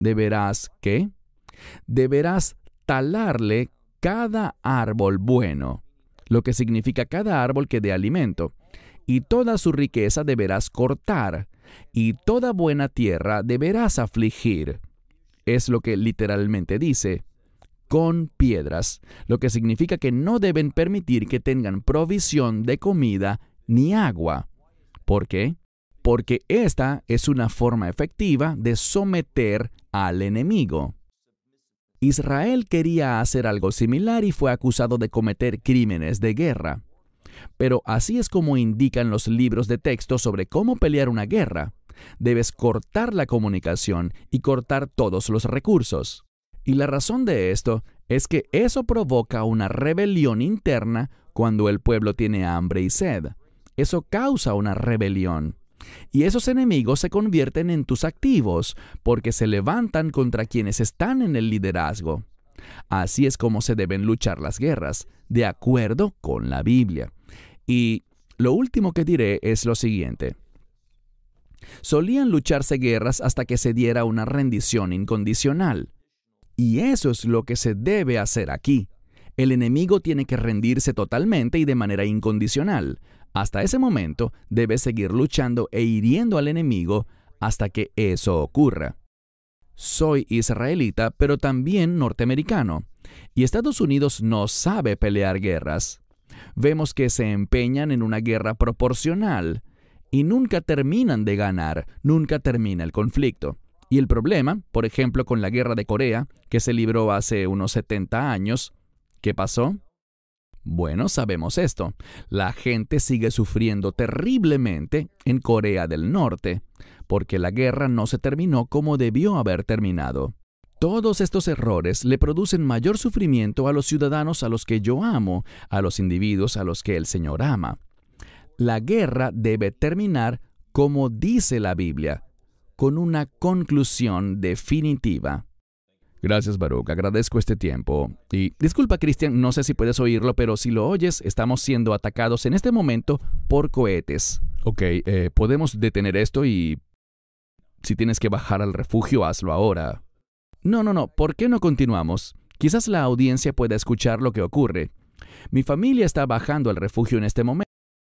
deberás, ¿qué? Deberás talarle cada árbol bueno, lo que significa cada árbol que dé alimento, y toda su riqueza deberás cortar, y toda buena tierra deberás afligir. Es lo que literalmente dice, con piedras, lo que significa que no deben permitir que tengan provisión de comida ni agua. ¿Por qué? Porque esta es una forma efectiva de someter al enemigo. Israel quería hacer algo similar y fue acusado de cometer crímenes de guerra. Pero así es como indican los libros de texto sobre cómo pelear una guerra. Debes cortar la comunicación y cortar todos los recursos. Y la razón de esto es que eso provoca una rebelión interna cuando el pueblo tiene hambre y sed. Eso causa una rebelión. Y esos enemigos se convierten en tus activos porque se levantan contra quienes están en el liderazgo. Así es como se deben luchar las guerras, de acuerdo con la Biblia. Y lo último que diré es lo siguiente. Solían lucharse guerras hasta que se diera una rendición incondicional. Y eso es lo que se debe hacer aquí. El enemigo tiene que rendirse totalmente y de manera incondicional. Hasta ese momento, debes seguir luchando e hiriendo al enemigo hasta que eso ocurra. Soy israelita, pero también norteamericano. Y Estados Unidos no sabe pelear guerras. Vemos que se empeñan en una guerra proporcional y nunca terminan de ganar, nunca termina el conflicto. Y el problema, por ejemplo, con la guerra de Corea, que se libró hace unos 70 años, ¿qué pasó? Bueno, sabemos esto. La gente sigue sufriendo terriblemente en Corea del Norte, porque la guerra no se terminó como debió haber terminado. Todos estos errores le producen mayor sufrimiento a los ciudadanos a los que yo amo, a los individuos a los que el Señor ama. La guerra debe terminar como dice la Biblia, con una conclusión definitiva. Gracias, Baruch. Agradezco este tiempo. Y disculpa, Cristian, no sé si puedes oírlo, pero si lo oyes, estamos siendo atacados en este momento por cohetes. Ok, podemos detener esto y si tienes que bajar al refugio, hazlo ahora. No. ¿Por qué no continuamos? Quizás la audiencia pueda escuchar lo que ocurre. Mi familia está bajando al refugio en este momento.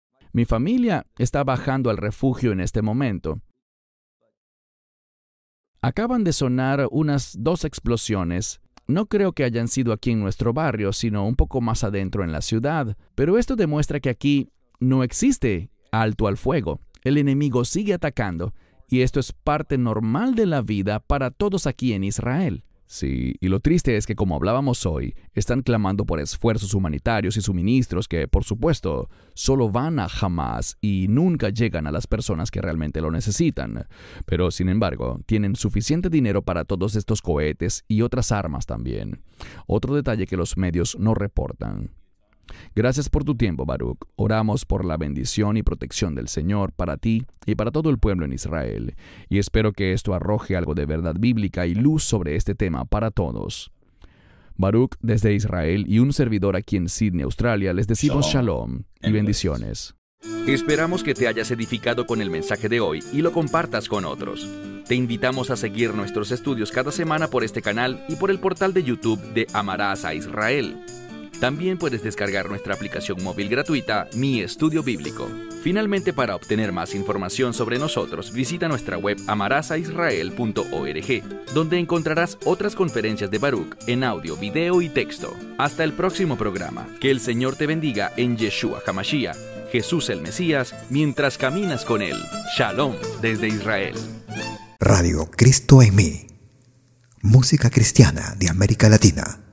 Acaban de sonar unas 2 explosiones. No creo que hayan sido aquí en nuestro barrio, sino un poco más adentro en la ciudad. Pero esto demuestra que aquí no existe alto al fuego. El enemigo sigue atacando, y esto es parte normal de la vida para todos aquí en Israel. Sí, y lo triste es que, como hablábamos hoy, están clamando por esfuerzos humanitarios y suministros que, por supuesto, solo van a Hamas y nunca llegan a las personas que realmente lo necesitan. Pero, sin embargo, tienen suficiente dinero para todos estos cohetes y otras armas también. Otro detalle que los medios no reportan. Gracias por tu tiempo, Baruch. Oramos por la bendición y protección del Señor para ti y para todo el pueblo en Israel. Y espero que esto arroje algo de verdad bíblica y luz sobre este tema para todos. Baruch desde Israel y un servidor aquí en Sydney, Australia, les decimos shalom y bendiciones. Esperamos que te hayas edificado con el mensaje de hoy y lo compartas con otros. Te invitamos a seguir nuestros estudios cada semana por este canal y por el portal de YouTube de Amarás a Israel. También puedes descargar nuestra aplicación móvil gratuita, Mi Estudio Bíblico. Finalmente, para obtener más información sobre nosotros, visita nuestra web amarasaisrael.org, donde encontrarás otras conferencias de Baruch en audio, video y texto. Hasta el próximo programa. Que el Señor te bendiga en Yeshua HaMashiach, Jesús el Mesías, mientras caminas con Él. Shalom desde Israel. Radio Cristo en mí. Música cristiana de América Latina.